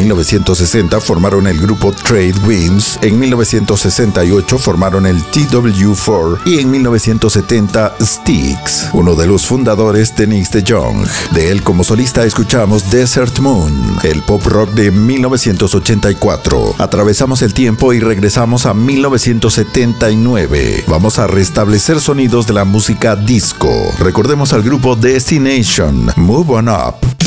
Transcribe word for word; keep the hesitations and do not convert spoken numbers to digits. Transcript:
mil novecientos sesenta formaron el grupo Trade Winds, en mil novecientos sesenta y ocho formaron el T W cuatro y en mil novecientos setenta Styx, uno de los fundadores de Nix de Jong. De él como solista escuchamos Desert Moon, el pop rock de mil novecientos ochenta y cuatro. Atravesamos el tiempo y regresamos a mil novecientos setenta y nueve. Vamos a restablecer sonidos de la música disco. Recordemos al grupo Destination, Move On Up.